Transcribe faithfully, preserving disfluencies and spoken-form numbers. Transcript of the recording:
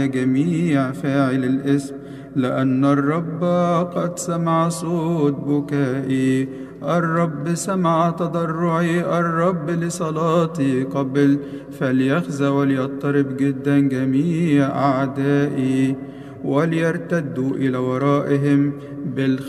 جميع فاعل الإثم، لأن الرب قد سمع صوت بكائي، الرب سمع تضرعي، الرب لصلاتي قبل. فليخزى وليضطرب جدا جميع أعدائي، وليرتدوا إلى ورائهم بالخير